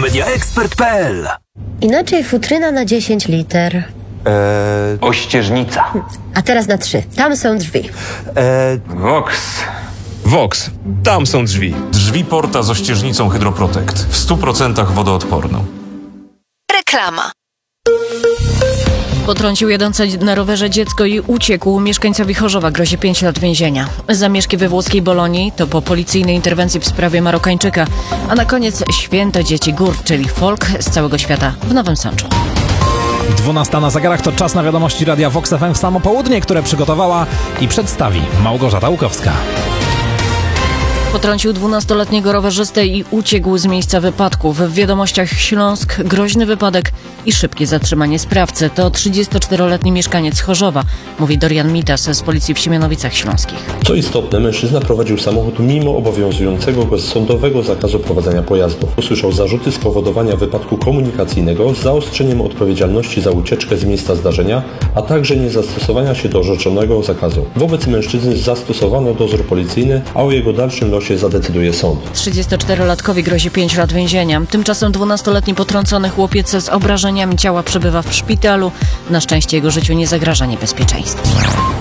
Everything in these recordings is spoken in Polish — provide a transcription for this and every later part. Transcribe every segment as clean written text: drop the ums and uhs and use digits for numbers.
mediaexpert.pl. Inaczej futryna na 10 liter. Ościeżnica. A teraz na 3. Tam są drzwi. Vox. Tam są drzwi. Drzwi porta z ościeżnicą Hydroprotect. W 100% wodoodporną. Reklama. Potrącił jadące na rowerze dziecko i uciekł. Mieszkańcowi Chorzowa grozi 5 lat więzienia. Zamieszki we włoskiej Bolonii to po policyjnej interwencji w sprawie Marokańczyka. A na koniec święto dzieci gór, czyli folk z całego świata w Nowym Sączu. 12 na zegarach to czas na wiadomości Radia Vox FM w samo południe, które przygotowała i przedstawi Małgorzata Łukowska. Potrącił 12-letniego rowerzystę i uciekł z miejsca wypadku. W wiadomościach Śląsk groźny wypadek i szybkie zatrzymanie sprawcy. To 34-letni mieszkaniec Chorzowa, mówi Dorian Mitas z policji w Siemianowicach Śląskich. Co istotne, mężczyzna prowadził samochód mimo obowiązującego go sądowego zakazu prowadzenia pojazdu. Usłyszał zarzuty spowodowania wypadku komunikacyjnego z zaostrzeniem odpowiedzialności za ucieczkę z miejsca zdarzenia, a także niezastosowania się do orzeczonego zakazu. Wobec mężczyzny zastosowano dozór policyjny, a o jego dalszym losie zadecyduje sąd. 34-latkowi grozi 5 lat więzienia. Tymczasem 12-letni potrącony chłopiec z obrażeniami ciała przebywa w szpitalu. Na szczęście jego życiu nie zagraża niebezpieczeństwo.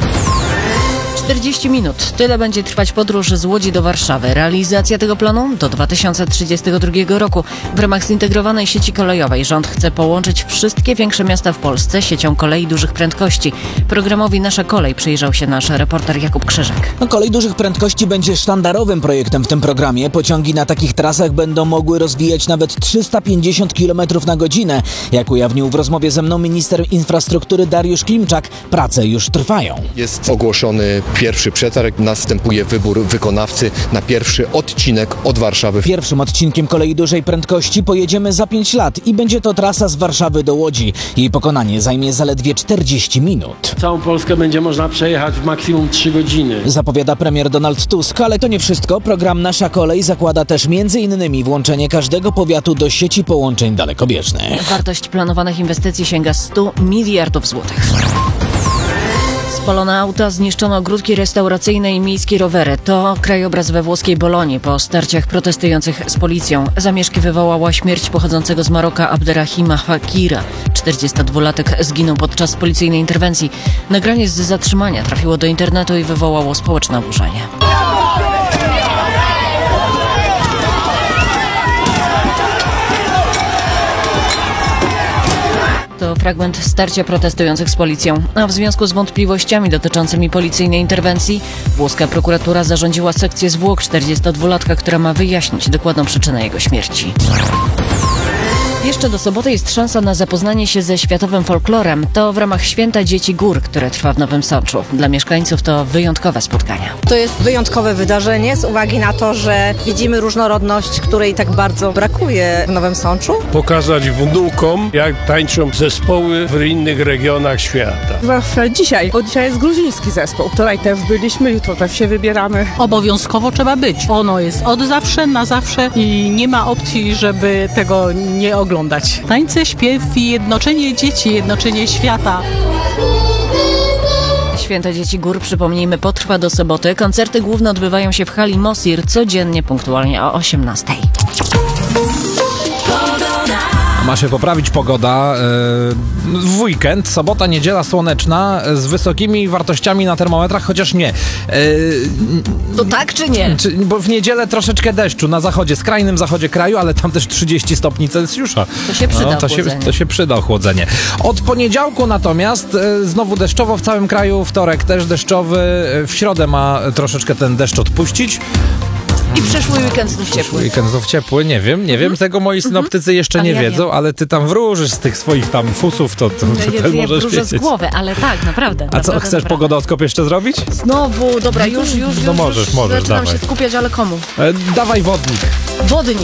40 minut. Tyle będzie trwać podróż z Łodzi do Warszawy. Realizacja tego planu do 2032 roku. W ramach zintegrowanej sieci kolejowej rząd chce połączyć wszystkie większe miasta w Polsce siecią kolei dużych prędkości. Programowi Nasza Kolej przyjrzał się nasz reporter Jakub Krzyżek. Kolej dużych prędkości będzie sztandarowym projektem w tym programie. Pociągi na takich trasach będą mogły rozwijać nawet 350 km na godzinę. Jak ujawnił w rozmowie ze mną minister infrastruktury Dariusz Klimczak, prace już trwają. Jest ogłoszony pierwszy przetarg, następuje wybór wykonawcy na pierwszy odcinek od Warszawy. Pierwszym odcinkiem kolei dużej prędkości pojedziemy za 5 lat i będzie to trasa z Warszawy do Łodzi. Jej pokonanie zajmie zaledwie 40 minut. Całą Polskę będzie można przejechać w maksimum 3 godziny. Zapowiada premier Donald Tusk, ale to nie wszystko. Program Nasza Kolej zakłada też m.in. włączenie każdego powiatu do sieci połączeń dalekobieżnych. Wartość planowanych inwestycji sięga 100 miliardów złotych. Spalone auta, zniszczono ogródki restauracyjne i miejskie rowery. To krajobraz we włoskiej Bolonii po starciach protestujących z policją. Zamieszki wywołała śmierć pochodzącego z Maroka Abderrahima Hakira. 42-latek zginął podczas policyjnej interwencji. Nagranie z zatrzymania trafiło do internetu i wywołało społeczne oburzenie. To fragment starcia protestujących z policją. A w związku z wątpliwościami dotyczącymi policyjnej interwencji, włoska prokuratura zarządziła sekcję zwłok 42-latka, która ma wyjaśnić dokładną przyczynę jego śmierci. Jeszcze do soboty jest szansa na zapoznanie się ze światowym folklorem. To w ramach Święta Dzieci Gór, które trwa w Nowym Sączu. Dla mieszkańców to wyjątkowe spotkania. To jest wyjątkowe wydarzenie z uwagi na to, że widzimy różnorodność, której tak bardzo brakuje w Nowym Sączu. Pokazać wnukom, jak tańczą zespoły w innych regionach świata. Dzisiaj jest gruziński zespół. Wczoraj też byliśmy, jutro też się wybieramy. Obowiązkowo trzeba być. Ono jest od zawsze, na zawsze i nie ma opcji, żeby tego nie oglądać. Tańce, śpiew i jednoczenie dzieci, jednoczenie świata. Święto Dzieci Gór, przypomnijmy, potrwa do soboty. Koncerty główne odbywają się w hali Mosir codziennie punktualnie o 18:00. Ma się poprawić pogoda w weekend, sobota, niedziela słoneczna z wysokimi wartościami na termometrach, chociaż nie. To tak czy nie? Bo w niedzielę troszeczkę deszczu na zachodzie, skrajnym zachodzie kraju, ale tam też 30 stopni Celsjusza. To się przyda ochłodzenie. To się przyda ochłodzenie. Od poniedziałku natomiast znowu deszczowo w całym kraju, wtorek też deszczowy, w środę ma troszeczkę ten deszcz odpuścić. I przyszły weekend znów ciepły. Przyszły weekend znów ciepły, nie wiem, tego moi synoptycy jeszcze nie wiedzą, ale ty tam wróżysz z tych swoich tam fusów, to ja możesz wróżę wiedzieć. z głowy, ale tak, naprawdę. A co, chcesz pogodoskop jeszcze zrobić? Znowu, dobra, już. No możesz, Zaczynam dawaj. się skupiać, ale komu? Dawaj wodnik. Wodnik.